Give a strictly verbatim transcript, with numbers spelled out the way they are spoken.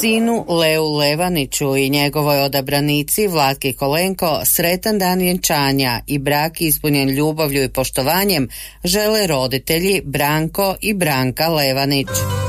Sinu Leu Levaniću i njegovoj odabranici Vlatki Kolenko sretan dan vjenčanja i brak ispunjen ljubavlju i poštovanjem žele roditelji Branko i Branka Levanić.